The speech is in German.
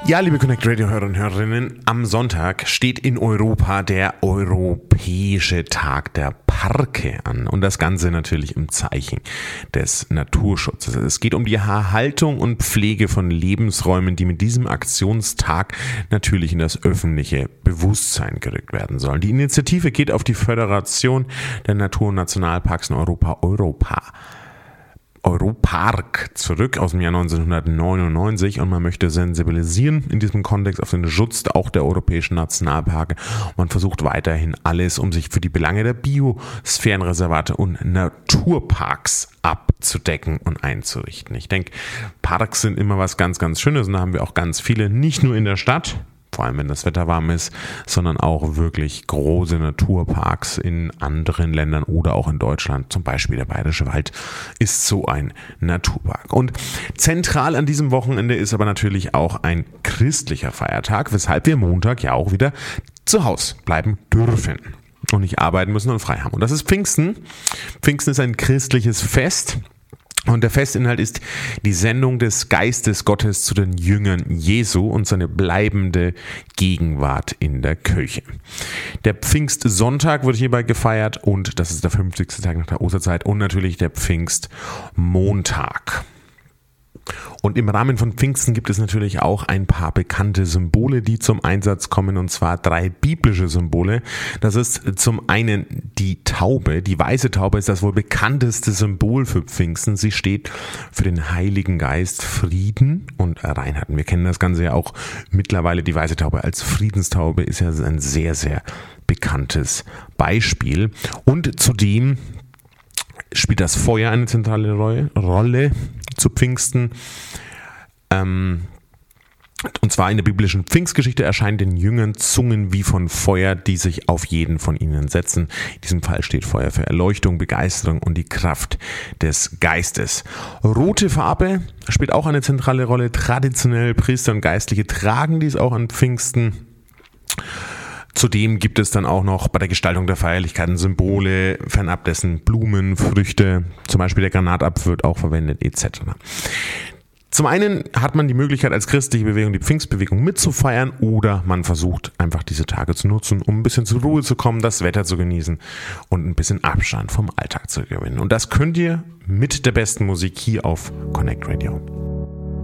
Ja, liebe Connect Radio Hörer und Hörerinnen, am Sonntag steht in Europa der Europäische Tag der Parke an und das Ganze natürlich im Zeichen des Naturschutzes. Es geht um die Erhaltung und Pflege von Lebensräumen, die mit diesem Aktionstag natürlich in das öffentliche Bewusstsein gerückt werden sollen. Die Initiative geht auf die Föderation der Natur- und Nationalparks in Europa, Europark zurück aus dem Jahr 1999 und man möchte sensibilisieren in diesem Kontext auf den Schutz auch der europäischen Nationalparke. Man versucht weiterhin alles, um sich für die Belange der Biosphärenreservate und Naturparks abzudecken und einzurichten. Ich denke, Parks sind immer was ganz, ganz Schönes und da haben wir auch ganz viele, nicht nur in der Stadt, vor allem wenn das Wetter warm ist, sondern auch wirklich große Naturparks in anderen Ländern oder auch in Deutschland. Zum Beispiel der Bayerische Wald ist so ein Naturpark. Und zentral an diesem Wochenende ist aber natürlich auch ein christlicher Feiertag, weshalb wir Montag ja auch wieder zu Hause bleiben dürfen und nicht arbeiten müssen und frei haben. Und das ist Pfingsten. Pfingsten ist ein christliches Fest. Und der Festinhalt ist die Sendung des Geistes Gottes zu den Jüngern Jesu und seine bleibende Gegenwart in der Kirche. Der Pfingstsonntag wird hierbei gefeiert und das ist der 50. Tag nach der Osterzeit und natürlich der Pfingstmontag. Und im Rahmen von Pfingsten gibt es natürlich auch ein paar bekannte Symbole, die zum Einsatz kommen, und zwar 3 biblische Symbole. Das ist zum einen die Taube. Die weiße Taube ist das wohl bekannteste Symbol für Pfingsten. Sie steht für den Heiligen Geist, Frieden und Reinheit. Wir kennen das Ganze ja auch mittlerweile. Die weiße Taube als Friedenstaube ist ja ein sehr, sehr bekanntes Beispiel. Und zudem spielt das Feuer eine zentrale Rolle zu Pfingsten. Und zwar in der biblischen Pfingstgeschichte erscheinen den Jüngern Zungen wie von Feuer, die sich auf jeden von ihnen setzen. In diesem Fall steht Feuer für Erleuchtung, Begeisterung und die Kraft des Geistes. Rote Farbe spielt auch eine zentrale Rolle. Traditionell Priester und Geistliche tragen dies auch an Pfingsten. Zudem gibt es dann auch noch bei der Gestaltung der Feierlichkeiten Symbole, fernab dessen Blumen, Früchte, zum Beispiel der Granatapfel wird auch verwendet etc. Zum einen hat man die Möglichkeit als christliche Bewegung die Pfingstbewegung mitzufeiern oder man versucht einfach diese Tage zu nutzen, um ein bisschen zur Ruhe zu kommen, das Wetter zu genießen und ein bisschen Abstand vom Alltag zu gewinnen. Und das könnt ihr mit der besten Musik hier auf Connect Radio.